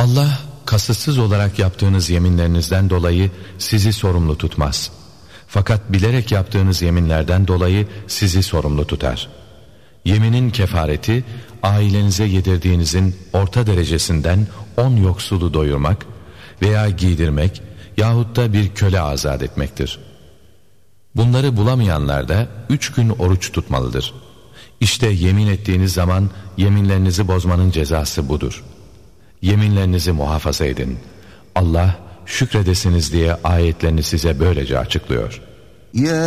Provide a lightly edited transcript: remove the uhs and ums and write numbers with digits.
Allah kasıtsız olarak yaptığınız yeminlerinizden dolayı sizi sorumlu tutmaz. Fakat bilerek yaptığınız yeminlerden dolayı sizi sorumlu tutar. Yeminin kefareti, ailenize yedirdiğinizin orta derecesinden 10 yoksulu doyurmak veya giydirmek yahut da bir köle azat etmektir. Bunları bulamayanlar da 3 gün oruç tutmalıdır. İşte yemin ettiğiniz zaman yeminlerinizi bozmanın cezası budur. Yeminlerinizi muhafaza edin. Allah şükredesiniz diye ayetlerini size böylece açıklıyor. Ya